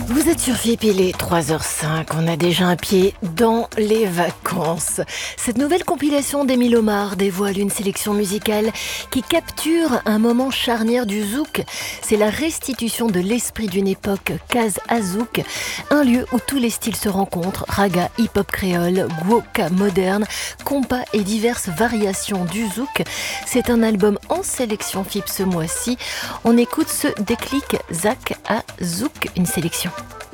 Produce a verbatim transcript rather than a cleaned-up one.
Vous êtes sur Philippe, il est trois heures cinq, on a déjà un pied dans les vacances. Cette nouvelle compilation d'Émile Omar dévoile une sélection musicale qui capture un moment charnière du zouk. C'est la restitution de l'esprit d'une époque Kaz Azouk, un lieu où tous les styles se rencontrent, raga, hip-hop créole, gwoka moderne, compas et diverses variations du zouk. C'est un album en sélection F I P ce mois-ci. On écoute ce déclic Zak à Zouk, une sélection.